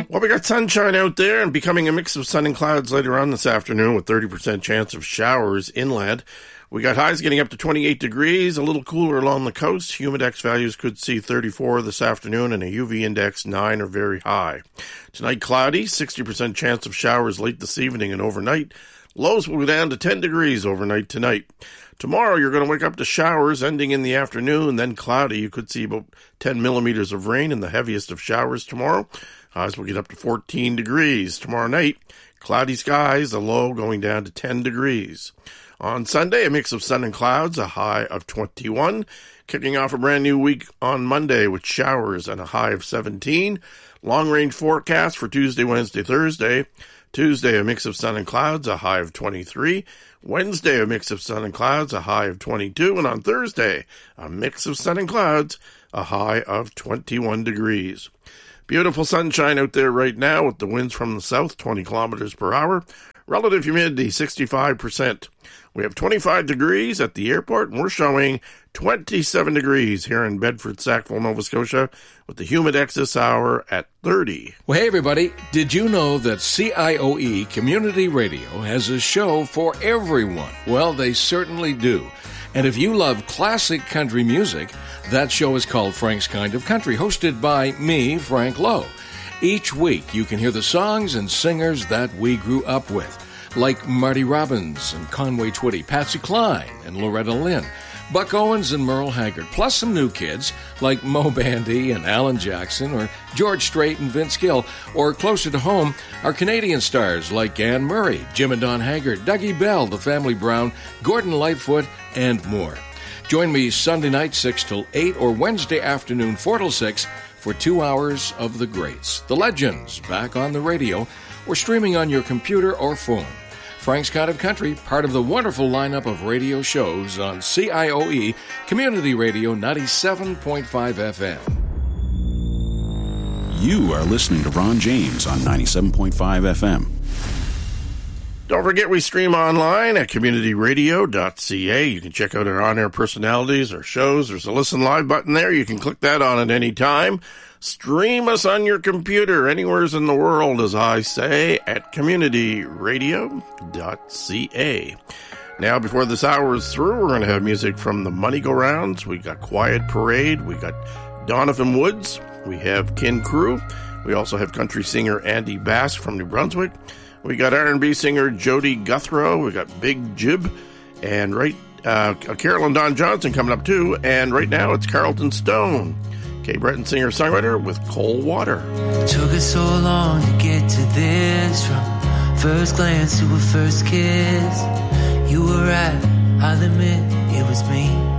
Well, we got sunshine out there and becoming a mix of sun and clouds later on this afternoon with 30% chance of showers inland. We got highs getting up to 28 degrees, a little cooler along the coast. Humidex values could see 34 this afternoon and a UV index 9 or very high. Tonight, cloudy, 60% chance of showers late this evening and overnight. Lows will go down to 10 degrees overnight tonight. Tomorrow, you're going to wake up to showers ending in the afternoon, then cloudy. You could see about 10 millimeters of rain in the heaviest of showers tomorrow. Highs will get up to 14 degrees. Tomorrow night, cloudy skies, a low going down to 10 degrees. On Sunday, a mix of sun and clouds, a high of 21. Kicking off a brand new week on Monday with showers and a high of 17. Long-range forecast for Tuesday, Wednesday, Thursday. Tuesday, a mix of sun and clouds, a high of 23. Wednesday, a mix of sun and clouds, a high of 22. And on Thursday, a mix of sun and clouds, a high of 21 degrees. Beautiful sunshine out there right now with the winds from the south, 20 kilometers per hour. Relative humidity, 65%. We have 25 degrees at the airport, and we're showing 27 degrees here in Bedford, Sackville, Nova Scotia, with the Humidex this hour at 30. Well, hey, everybody. Did you know that CIOE Community Radio has a show for everyone? Well, they certainly do. And if you love classic country music, that show is called Frank's Kind of Country, hosted by me, Frank Lowe. Each week, you can hear the songs and singers that we grew up with, like Marty Robbins and Conway Twitty, Patsy Cline and Loretta Lynn, Buck Owens and Merle Haggard, plus some new kids like Mo Bandy and Alan Jackson, or George Strait and Vince Gill, or closer to home, our Canadian stars like Anne Murray, Jim and Don Haggard, Dougie Bell, The Family Brown, Gordon Lightfoot, and more. Join me Sunday night 6 till 8 or Wednesday afternoon 4 till 6 for 2 hours of the greats, the legends, back on the radio or streaming on your computer or phone. Frank's Kind of Country, part of the wonderful lineup of radio shows on CIOE Community Radio 97.5 FM. You are listening to Ron James on 97.5 FM. Don't forget we stream online at communityradio.ca. You can check out our on-air personalities, our shows. There's a listen live button there. You can click that on at any time. Stream us on your computer anywhere in the world, as I say, at communityradio.ca. Now, before this hour is through, we're going to have music from the Money Go Rounds. We got Quiet Parade. We got Donovan Woods. We have Kin Crew. We also have country singer Andy Bass from New Brunswick. We got R&B singer Jody Guthrow. We got Big Jib. And Carol and Don Johnson coming up too. And right now it's Carlton Stone. Kay Breton, singer-songwriter with Cold Water. It took us so long to get to this, from first glance to a first kiss. You were right, I'll admit it was me.